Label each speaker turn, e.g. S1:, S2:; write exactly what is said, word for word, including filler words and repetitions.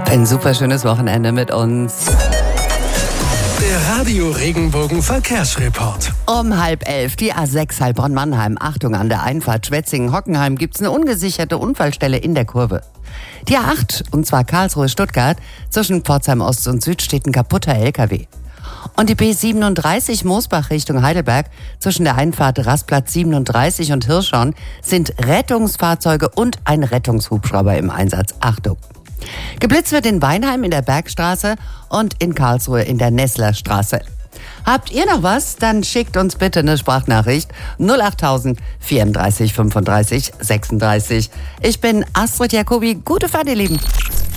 S1: Ein super schönes Wochenende mit uns.
S2: Der Radio Regenbogen Verkehrsreport.
S1: Um halb elf, die A sechs Heilbronn-Mannheim. Achtung, an der Einfahrt Schwetzingen-Hockenheim gibt's eine ungesicherte Unfallstelle in der Kurve. Die A acht, und zwar Karlsruhe-Stuttgart, zwischen Pforzheim Ost und Süd steht ein kaputter L K W. Und die B siebenunddreißig Moosbach Richtung Heidelberg, zwischen der Einfahrt Rastplatz siebenunddreißig und Hirschhorn sind Rettungsfahrzeuge und ein Rettungshubschrauber im Einsatz. Achtung! Geblitzt wird in Weinheim in der Bergstraße und in Karlsruhe in der Nesslerstraße. Habt ihr noch was? Dann schickt uns bitte eine Sprachnachricht null achttausend vierunddreißig fünfunddreißig sechsunddreißig. Ich bin Astrid Jacobi. Gute Fahrt, ihr Lieben.